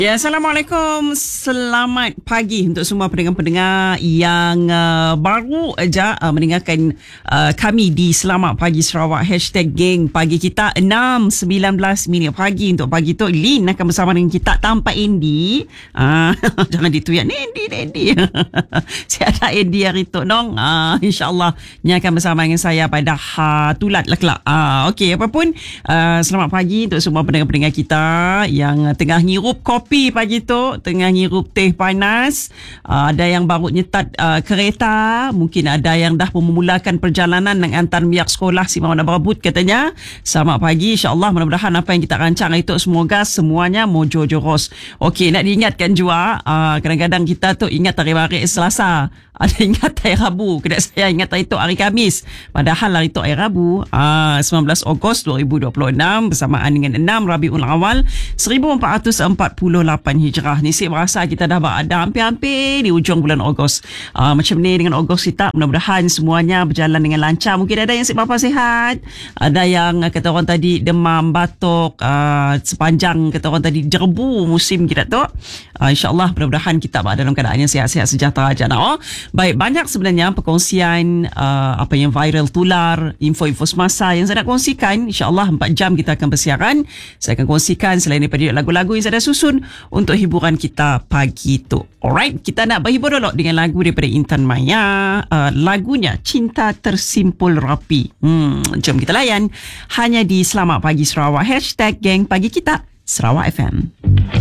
Ya, Assalamualaikum. Selamat pagi untuk semua pendengar-pendengar yang baru aja mendengarkan kami di Selamat Pagi Sarawak. #geng pagi kita 6:19 minit pagi untuk pagi tu. Lin akan bersama dengan kita tanpa Andy. Jangan dituyak ni Andy. Saya ada Andy hari tu dong. InsyaAllah dia akan bersama dengan saya pada tulat lah kelak. Okey, apapun selamat pagi untuk semua pendengar-pendengar kita yang tengah ngirup kopi pagi tu, tengah ngirup teh panas, ada yang baru nyetat kereta, mungkin ada yang dah memulakan perjalanan nak hantar biak sekolah si Mama nak berebut katanya. Selamat pagi, insyaAllah mudah-mudahan apa yang kita rancang itu semoga semuanya mojo joros. Okey, nak diingatkan juga, kadang-kadang kita tu ingat hari Selasa, ada ingat hari Rabu, kedai saya ingat hari tu hari Khamis, padahal hari tu hari Rabu. 19 Ogos 2026 bersamaan dengan 6 Rabiul Awal 1448 Hijrah. Ni saya merasa kita dah berada hampir-hampir di ujung bulan Ogos. Macam ni dengan Ogos kita, mudah-mudahan semuanya berjalan dengan lancar. Mungkin ada yang berapa sihat, ada yang kata orang tadi demam, batuk, sepanjang kata orang tadi jerbu musim kita tu. InsyaAllah mudah-mudahan kita berada dalam keadaan yang sihat-sihat sejahtera aja. Baik, banyak sebenarnya perkongsian apa yang viral tular, info-info semasa yang saya nak kongsikan. InsyaAllah 4 jam kita akan bersiaran. Saya akan kongsikan selain daripada lagu-lagu yang saya dah susun untuk hiburan kita pagi tu. Alright, kita nak berhibur dulu dengan lagu daripada Intan Maya. Lagunya Cinta Tersimpul Rapi. Jom kita layan hanya di Selamat Pagi Sarawak. #geng pagi kita Sarawak FM.